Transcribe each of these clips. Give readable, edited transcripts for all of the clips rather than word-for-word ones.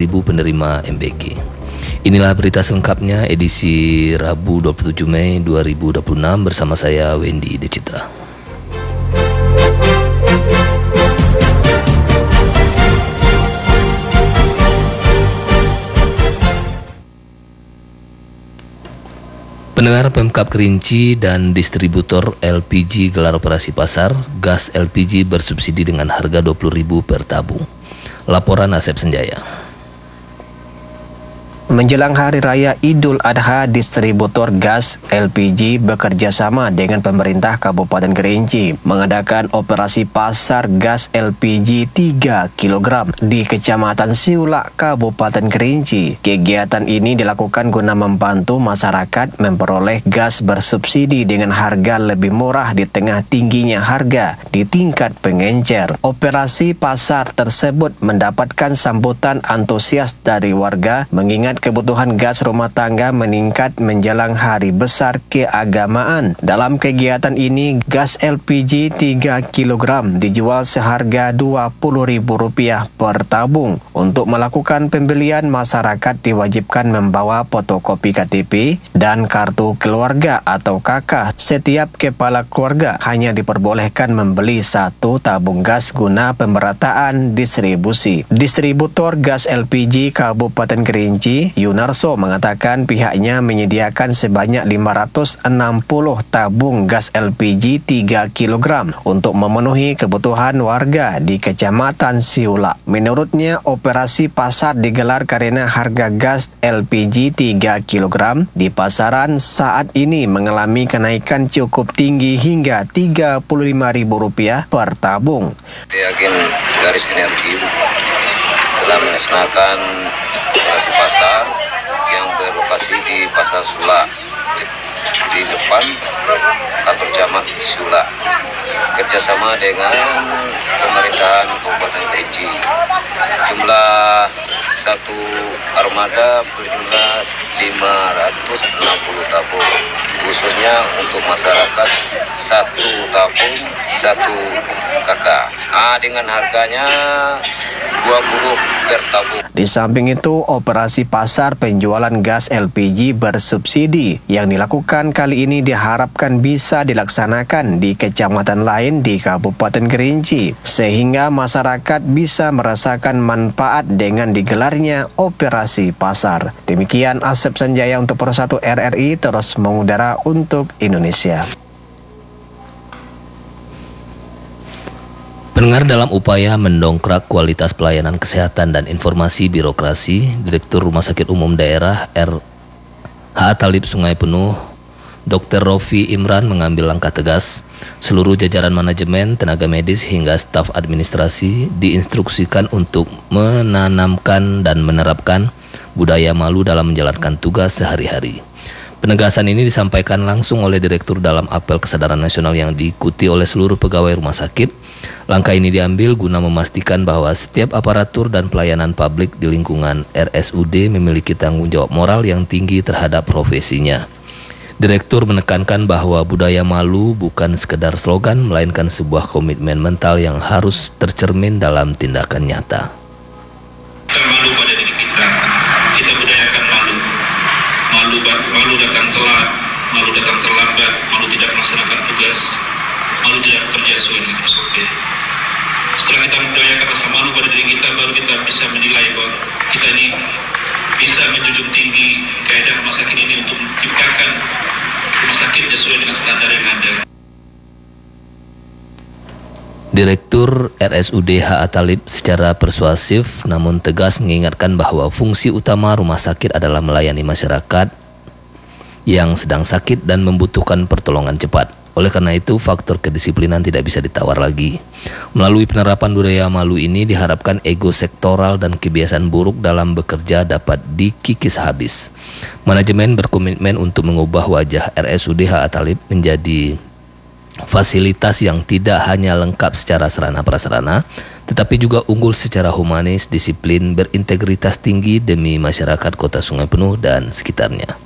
penerima MBG. Inilah berita selengkapnya edisi Rabu 27 Mei 2026 bersama saya Wendy Decitra. Pendengar, Pemkab Kerinci dan distributor LPG gelar operasi pasar gas LPG bersubsidi dengan harga Rp20.000 per tabung. Laporan Asep Senjaya. Menjelang Hari Raya Idul Adha, distributor gas LPG bekerja sama dengan pemerintah Kabupaten Kerinci mengadakan operasi pasar gas LPG 3 kg di Kecamatan Siulak, Kabupaten Kerinci. Kegiatan ini dilakukan guna membantu masyarakat memperoleh gas bersubsidi dengan harga lebih murah di tengah tingginya harga di tingkat pengencer. Operasi pasar tersebut mendapatkan sambutan antusias dari warga mengingat kebutuhan gas rumah tangga meningkat menjelang hari besar keagamaan. Dalam kegiatan ini, gas LPG 3 kg dijual seharga Rp20.000 per tabung. Untuk melakukan pembelian, masyarakat diwajibkan membawa fotokopi KTP dan kartu keluarga atau KK. Setiap kepala keluarga hanya diperbolehkan membeli 1 tabung gas guna pemerataan distribusi. Distributor gas LPG Kabupaten Kerinci, Yunarso, mengatakan pihaknya menyediakan sebanyak 560 tabung gas LPG 3 kg untuk memenuhi kebutuhan warga di Kecamatan Siulak. Menurutnya, operasi pasar digelar karena harga gas LPG 3 kg di pasaran saat ini mengalami kenaikan cukup tinggi hingga Rp35.000 per tabung. Agen Garis Energi telah melaksanakan operasi pasar yang berlokasi di Pasar Sulak di depan kantor camat Sulak, kerjasama dengan pemerintahan Kabupaten Kerinci. Jumlah satu armada berjumlah 560 tabung, khususnya untuk masyarakat 1 tabung 1 kakak. Dengan harganya 20 per tabung. Di samping itu, operasi pasar penjualan gas LPG bersubsidi yang dilakukan kali ini diharapkan bisa dilaksanakan di kecamatan lain di Kabupaten Kerinci, sehingga masyarakat bisa merasakan manfaat dengan digelarnya operasi pasar. Demikian Asep Senjaya untuk Persatu RRI terus mengudara untuk Indonesia. Pendengar, dalam upaya mendongkrak kualitas pelayanan kesehatan dan informasi birokrasi, Direktur Rumah Sakit Umum Daerah RH Talib Sungai Penuh, Dr. Rofi Imran mengambil langkah tegas. Seluruh jajaran manajemen, tenaga medis hingga staf administrasi diinstruksikan untuk menanamkan dan menerapkan budaya malu dalam menjalankan tugas sehari-hari. Penegasan ini disampaikan langsung oleh Direktur dalam apel kesadaran nasional yang diikuti oleh seluruh pegawai rumah sakit. Langkah ini diambil guna memastikan bahwa setiap aparatur dan pelayanan publik di lingkungan RSUD memiliki tanggung jawab moral yang tinggi terhadap profesinya. Direktur menekankan bahwa budaya malu bukan sekedar slogan, melainkan sebuah komitmen mental yang harus tercermin dalam tindakan nyata. Malu pada diri kita budayakan malu. Malu datang telat, malu datang terlambat, malu tidak melaksanakan tugas, malu tidak bekerja sesuai dengan SOP. Setelah kita membudayakan rasa malu pada diri kita, baru kita bisa menilai bahwa kita ini bisa menjunjung tinggi kaidah rumah sakit ini untuk menciptakan rumah sakit sesuai dengan standar yang ada. Direktur RSUD HA Talib secara persuasif namun tegas mengingatkan bahwa fungsi utama rumah sakit adalah melayani masyarakat yang sedang sakit dan membutuhkan pertolongan cepat. Oleh karena itu, faktor kedisiplinan tidak bisa ditawar lagi. Melalui penerapan budaya malu ini diharapkan ego sektoral dan kebiasaan buruk dalam bekerja dapat dikikis habis. Manajemen berkomitmen untuk mengubah wajah RSUD HA Talib menjadi fasilitas yang tidak hanya lengkap secara sarana prasarana, tetapi juga unggul secara humanis, disiplin, berintegritas tinggi demi masyarakat Kota Sungai Penuh dan sekitarnya.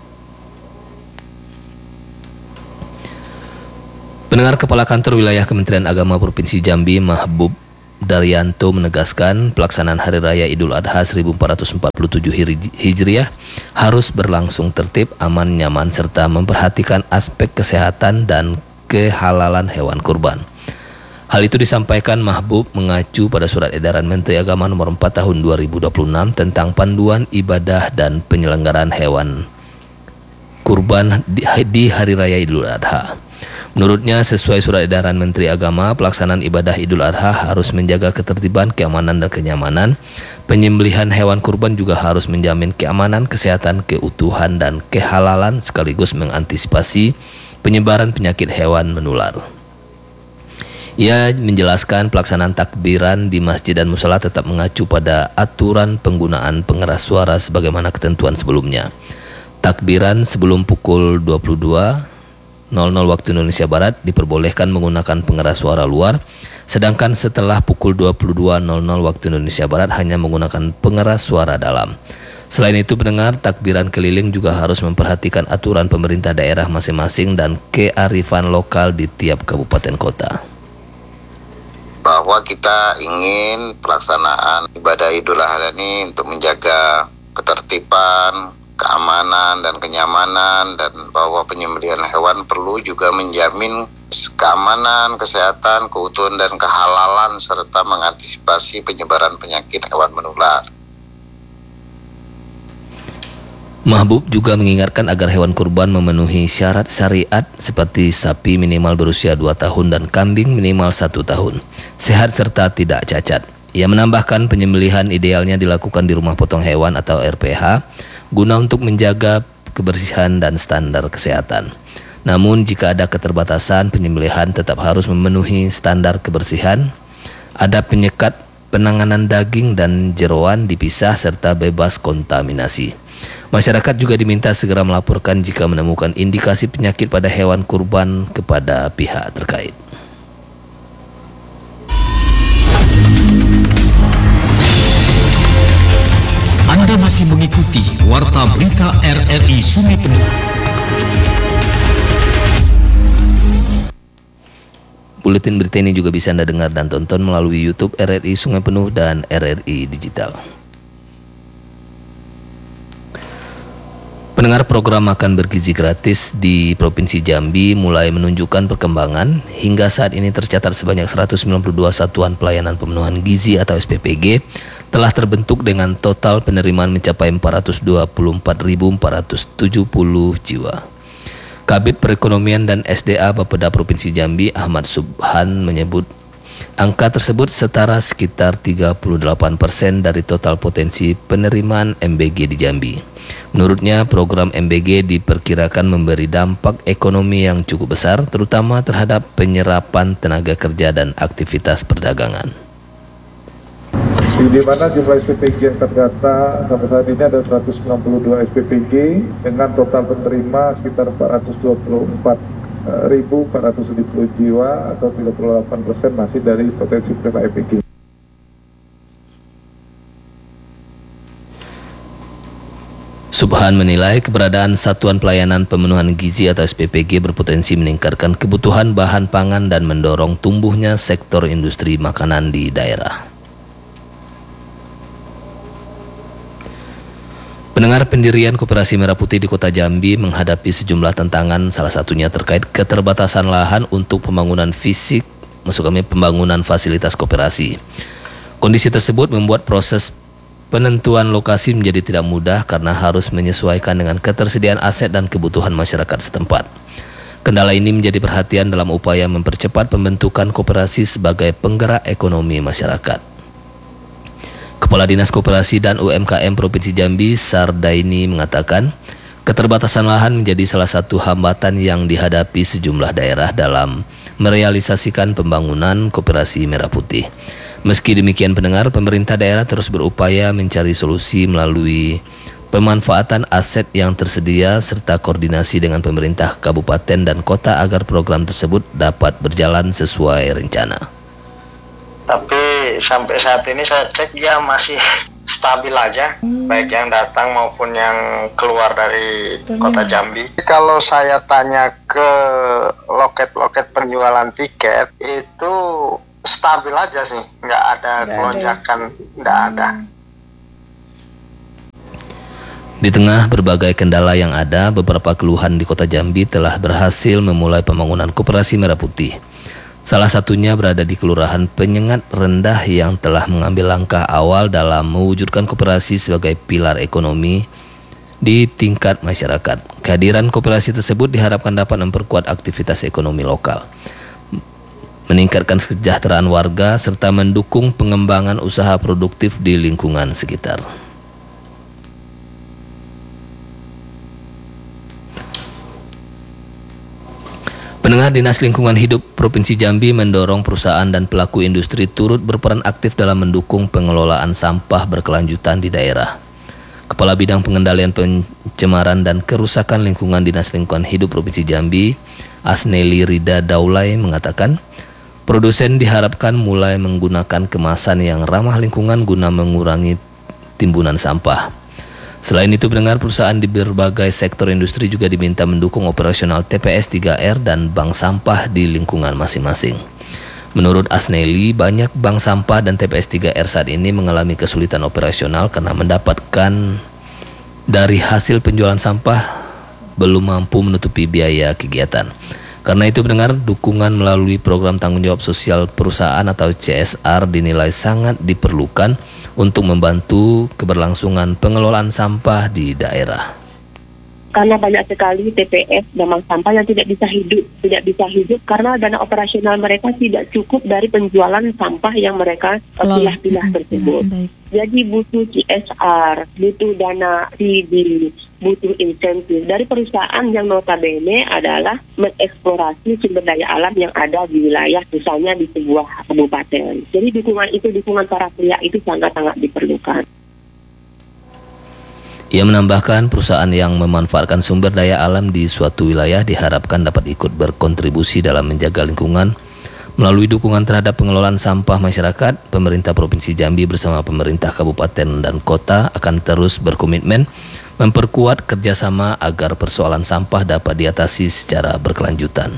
Pendengar, Kepala Kantor Wilayah Kementerian Agama Provinsi Jambi Mahbub Daryanto menegaskan pelaksanaan Hari Raya Idul Adha 1447 Hijriah harus berlangsung tertib, aman, nyaman, serta memperhatikan aspek kesehatan dan kehalalan hewan kurban. Hal itu disampaikan Mahbub mengacu pada Surat Edaran Menteri Agama Nomor 4 Tahun 2026 tentang panduan ibadah dan penyelenggaraan hewan kurban di Hari Raya Idul Adha. Menurutnya, sesuai Surat Edaran Menteri Agama, pelaksanaan ibadah Idul Adha harus menjaga ketertiban, keamanan, dan kenyamanan. Penyembelihan hewan kurban juga harus menjamin keamanan, kesehatan, keutuhan, dan kehalalan sekaligus mengantisipasi penyebaran penyakit hewan menular. Ia menjelaskan pelaksanaan takbiran di masjid dan musala tetap mengacu pada aturan penggunaan pengeras suara sebagaimana ketentuan sebelumnya. Takbiran sebelum pukul 22.00 waktu Indonesia Barat diperbolehkan menggunakan pengeras suara luar, sedangkan setelah pukul 22.00 waktu Indonesia Barat hanya menggunakan pengeras suara dalam. Selain itu, pendengar, takbiran keliling juga harus memperhatikan aturan pemerintah daerah masing-masing dan kearifan lokal di tiap kabupaten kota. Bahwa kita ingin pelaksanaan ibadah Idul Adha ini untuk menjaga ketertiban, keamanan dan kenyamanan, dan bahwa penyembelihan hewan perlu juga menjamin keamanan, kesehatan, keutuhan dan kehalalan serta mengantisipasi penyebaran penyakit hewan menular. Mahbub juga mengingatkan agar hewan kurban memenuhi syarat syariat seperti sapi minimal berusia 2 tahun dan kambing minimal 1 tahun, sehat serta tidak cacat. Ia menambahkan penyembelihan idealnya dilakukan di rumah potong hewan atau RPH guna untuk menjaga kebersihan dan standar kesehatan. Namun jika ada keterbatasan, penyembelihan tetap harus memenuhi standar kebersihan, ada penyekat, penanganan daging dan jeroan dipisah serta bebas kontaminasi. Masyarakat juga diminta segera melaporkan jika menemukan indikasi penyakit pada hewan kurban kepada pihak terkait. Anda masih mengikuti Warta Berita RRI Sungai Penuh. Buletin berita ini juga bisa Anda dengar dan tonton melalui YouTube RRI Sungai Penuh dan RRI Digital. Pendengar, program makan bergizi gratis di Provinsi Jambi mulai menunjukkan perkembangan. Hingga saat ini tercatat sebanyak 192 satuan pelayanan pemenuhan gizi atau SPPG telah terbentuk dengan total penerimaan mencapai 424.470 jiwa. Kabid Perekonomian dan SDA Bapeda Provinsi Jambi Ahmad Subhan menyebut angka tersebut setara sekitar 38% dari total potensi penerimaan MBG di Jambi. Menurutnya, program MBG diperkirakan memberi dampak ekonomi yang cukup besar, terutama terhadap penyerapan tenaga kerja dan aktivitas perdagangan. Di mana jumlah SPPG yang terdata sampai saat ini ada 192 SPPG dengan total penerima sekitar 424.470 jiwa atau 38% masih dari potensi penerima SPPG. Subhan menilai keberadaan Satuan Pelayanan Pemenuhan Gizi atau SPPG berpotensi meningkatkan kebutuhan bahan pangan dan mendorong tumbuhnya sektor industri makanan di daerah. Pendengar, pendirian Koperasi Merah Putih di Kota Jambi menghadapi sejumlah tantangan, salah satunya terkait keterbatasan lahan untuk pembangunan fisik, pembangunan fasilitas koperasi. Kondisi tersebut membuat proses penentuan lokasi menjadi tidak mudah karena harus menyesuaikan dengan ketersediaan aset dan kebutuhan masyarakat setempat. Kendala ini menjadi perhatian dalam upaya mempercepat pembentukan koperasi sebagai penggerak ekonomi masyarakat. Kepala Dinas Koperasi dan UMKM Provinsi Jambi, Sardaini, mengatakan keterbatasan lahan menjadi salah satu hambatan yang dihadapi sejumlah daerah dalam merealisasikan pembangunan Koperasi Merah Putih. Meski demikian, pendengar, pemerintah daerah terus berupaya mencari solusi melalui pemanfaatan aset yang tersedia serta koordinasi dengan pemerintah kabupaten dan kota agar program tersebut dapat berjalan sesuai rencana. Tapi sampai saat ini saya cek ya masih stabil aja, baik yang datang maupun yang keluar dari kota Jambi. Kalau saya tanya ke loket-loket penjualan tiket, itu stabil aja sih, nggak ada lonjakan, nggak ada. Di tengah berbagai kendala yang ada, beberapa keluhan di Kota Jambi telah berhasil memulai pembangunan Koperasi Merah Putih. Salah satunya berada di Kelurahan Penyengat Rendah yang telah mengambil langkah awal dalam mewujudkan koperasi sebagai pilar ekonomi di tingkat masyarakat. Kehadiran koperasi tersebut diharapkan dapat memperkuat aktivitas ekonomi lokal, meningkatkan kesejahteraan warga, serta mendukung pengembangan usaha produktif di lingkungan sekitar. Pendengar, Dinas Lingkungan Hidup Provinsi Jambi mendorong perusahaan dan pelaku industri turut berperan aktif dalam mendukung pengelolaan sampah berkelanjutan di daerah. Kepala Bidang Pengendalian Pencemaran dan Kerusakan Lingkungan Dinas Lingkungan Hidup Provinsi Jambi, Asneli Rida Daulay, mengatakan, produsen diharapkan mulai menggunakan kemasan yang ramah lingkungan guna mengurangi timbunan sampah. Selain itu, pendengar, perusahaan di berbagai sektor industri juga diminta mendukung operasional TPS 3R dan bank sampah di lingkungan masing-masing. Menurut Asneli, banyak bank sampah dan TPS 3R saat ini mengalami kesulitan operasional karena mendapatkan dari hasil penjualan sampah belum mampu menutupi biaya kegiatan. Karena itu, pendengar, dukungan melalui program tanggung jawab sosial perusahaan atau CSR dinilai sangat diperlukan untuk membantu keberlangsungan pengelolaan sampah di daerah. Karena banyak sekali TPS dan bank sampah yang tidak bisa hidup karena dana operasional mereka tidak cukup dari penjualan sampah yang mereka pilah-pilah tersebut. Jadi butuh CSR, butuh dana butuh insentif dari perusahaan yang notabene adalah mengeksplorasi sumber daya alam yang ada di wilayah, misalnya di sebuah kabupaten. Jadi dukungan para pihak itu sangat-sangat diperlukan. Ia menambahkan, perusahaan yang memanfaatkan sumber daya alam di suatu wilayah diharapkan dapat ikut berkontribusi dalam menjaga lingkungan melalui dukungan terhadap pengelolaan sampah masyarakat. Pemerintah Provinsi Jambi bersama pemerintah kabupaten dan kota akan terus berkomitmen memperkuat kerjasama agar persoalan sampah dapat diatasi secara berkelanjutan.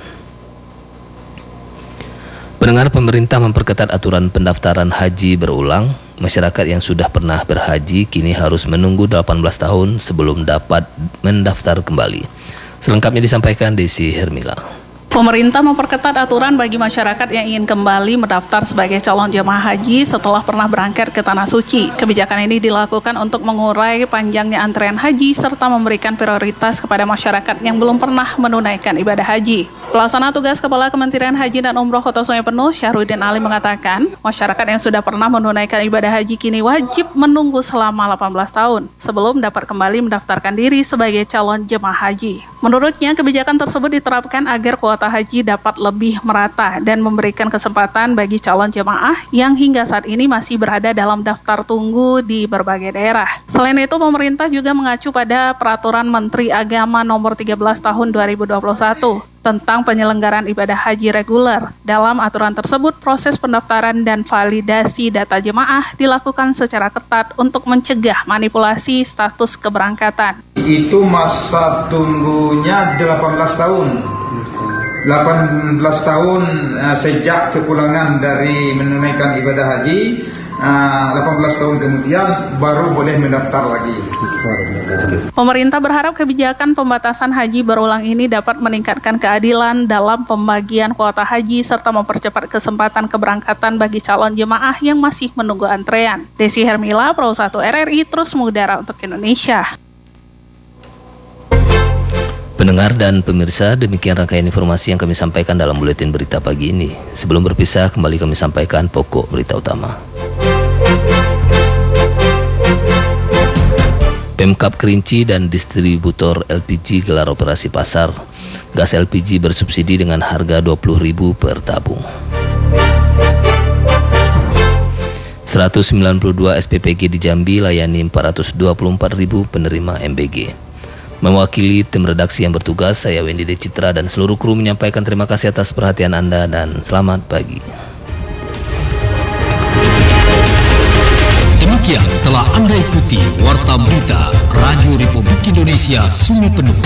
Pendengar, pemerintah memperketat aturan pendaftaran haji berulang. Masyarakat yang sudah pernah berhaji kini harus menunggu 18 tahun sebelum dapat mendaftar kembali. Selengkapnya disampaikan Desi Hermila. Pemerintah memperketat aturan bagi masyarakat yang ingin kembali mendaftar sebagai calon jemaah haji setelah pernah berangkat ke Tanah Suci. Kebijakan ini dilakukan untuk mengurai panjangnya antrean haji serta memberikan prioritas kepada masyarakat yang belum pernah menunaikan ibadah haji. Pelaksana tugas Kepala Kementerian Haji dan Umroh Kota Sungai Penuh, Syahruddin Ali, mengatakan, masyarakat yang sudah pernah menunaikan ibadah haji kini wajib menunggu selama 18 tahun sebelum dapat kembali mendaftarkan diri sebagai calon jemaah haji. Menurutnya, kebijakan tersebut diterapkan agar kuota haji dapat lebih merata dan memberikan kesempatan bagi calon jemaah yang hingga saat ini masih berada dalam daftar tunggu di berbagai daerah. Selain itu, pemerintah juga mengacu pada Peraturan Menteri Agama Nomor 13 Tahun 2021 tentang penyelenggaraan ibadah haji reguler. Dalam aturan tersebut, proses pendaftaran dan validasi data jemaah dilakukan secara ketat untuk mencegah manipulasi status keberangkatan. Itu masa tunggunya 18 tahun. 18 tahun sejak kepulangan dari menunaikan ibadah haji, 18 tahun kemudian baru boleh mendaftar lagi. Pemerintah berharap kebijakan pembatasan haji berulang ini dapat meningkatkan keadilan dalam pembagian kuota haji serta mempercepat kesempatan keberangkatan bagi calon jemaah yang masih menunggu antrean. Desi Hermila, Pro 1 RRI, terus mengudara untuk Indonesia. Pendengar dan pemirsa, demikian rangkaian informasi yang kami sampaikan dalam buletin berita pagi ini. Sebelum berpisah, kembali kami sampaikan pokok berita utama. Pemkab Kerinci dan distributor LPG gelar operasi pasar gas LPG bersubsidi dengan harga Rp20.000 per tabung. 192 SPPG di Jambi layani 424.000 penerima MBG. Mewakili tim redaksi yang bertugas, saya Wendy D. Citra dan seluruh kru menyampaikan terima kasih atas perhatian Anda dan selamat pagi. Demikian telah Anda ikuti Warta Berita Radio Republik Indonesia Sungai Penuh.